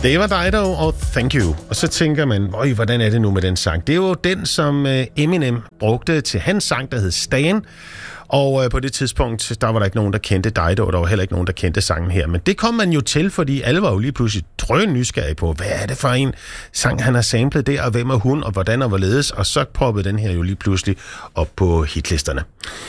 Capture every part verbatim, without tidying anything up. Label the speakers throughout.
Speaker 1: Det var Dido og Thank You. Og så tænker man, øj, hvordan er det nu med den sang? Det er jo den, som Eminem brugte til hans sang, der hed Stan. Og øh, på det tidspunkt, der var der ikke nogen, der kendte Dido, og der var heller ikke nogen, der kendte sangen her. Men det kom man jo til, fordi alle var jo lige pludselig drøn nysgerrige på, hvad er det for en sang, han har samlet der, og hvem er hun, og hvordan og hvorledes. Og så proppede den her jo lige pludselig op på hitlisterne.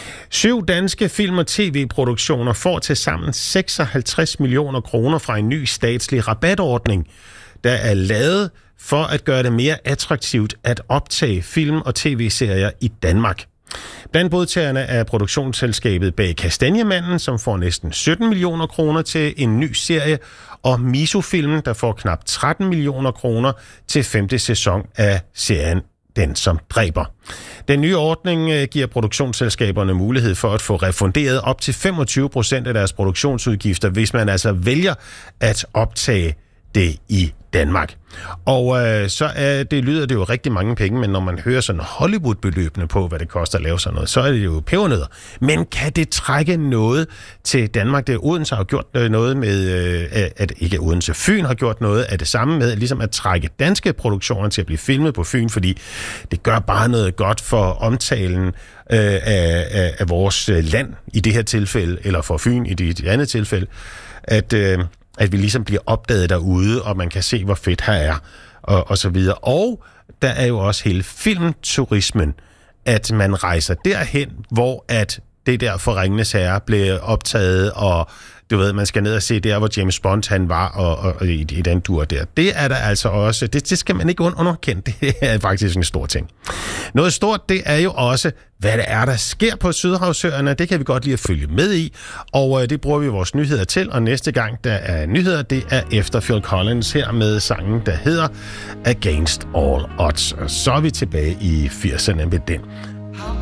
Speaker 1: Syv danske film- og tv-produktioner får til sammen seksoghalvtreds millioner kroner fra en ny statslig rabatordning, der er lavet for at gøre det mere attraktivt at optage film- og tv-serier i Danmark. Blandt modtagerne er produktionsselskabet bag Kastanjemanden, som får næsten sytten millioner kroner til en ny serie, og Miso-filmen, der får knap tretten millioner kroner til femte sæson af serien Den, som dræber. Den nye ordning giver produktionsselskaberne mulighed for at få refunderet op til femogtyve procent af deres produktionsudgifter, hvis man altså vælger at optage det i Danmark. Og øh, så er det, lyder det jo rigtig mange penge, men når man hører sådan Hollywood-beløbene på, hvad det koster at lave sådan noget, så er det jo pebernødder. Men kan det trække noget til Danmark? Det Odense har gjort noget med, øh, at ikke Odense, Fyn har gjort noget af det samme med, ligesom at trække danske produktioner til at blive filmet på Fyn, fordi det gør bare noget godt for omtalen øh, af, af, af vores land i det her tilfælde, eller for Fyn i det, det andet tilfælde, at øh, at vi ligesom bliver opdaget derude, og man kan se, hvor fedt her er, og, og så videre. Og der er jo også hele filmturismen, at man rejser derhen, hvor at det der for Ringenes Herre blev optaget, og du ved, man skal ned og se der, hvor James Bond han var, og, og, og i, i den dur der. Det er der altså også, det, det skal man ikke underkende, det er faktisk en stor ting. Noget stort, det er jo også, hvad det er, der sker på Sydhavsøerne. Det kan vi godt lide at følge med i, og øh, det bruger vi vores nyheder til, og næste gang, der er nyheder, det er efter Phil Collins her med sangen, der hedder Against All Odds. Og så er vi tilbage i firserne med den.